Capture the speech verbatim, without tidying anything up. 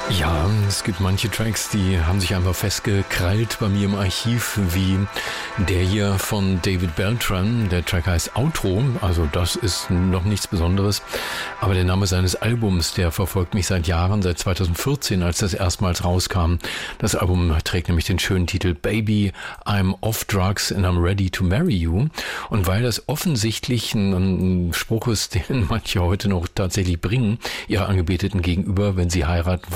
Ja, es gibt manche Tracks, die haben sich einfach festgekrallt bei mir im Archiv, wie der hier von David Beltran. Der Track heißt Outro, also das ist noch nichts Besonderes. Aber der Name seines Albums, der verfolgt mich seit Jahren, seit zweitausendvierzehn, als das erstmals rauskam. Das Album trägt nämlich den schönen Titel Baby, I'm off drugs and I'm ready to marry you. Und weil das offensichtlich ein, ein Spruch ist, den manche heute noch tatsächlich bringen, ihrer Angebeteten gegenüber, wenn sie heiraten